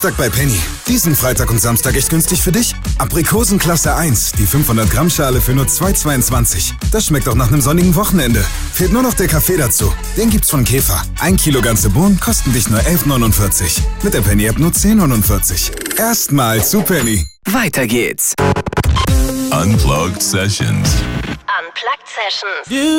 Tag bei Penny. Diesen Freitag und Samstag echt günstig für dich? Aprikosen Klasse 1, die 500 Gramm Schale für nur 2,22. Das schmeckt auch nach einem sonnigen Wochenende. Fehlt nur noch der Kaffee dazu. Den gibt's von Käfer. 1 Kilo ganze Bohnen kosten dich nur 11,49. Mit der Penny App nur 10,49. Erstmal zu Penny. Weiter geht's. Unplugged Sessions. Unplugged Sessions.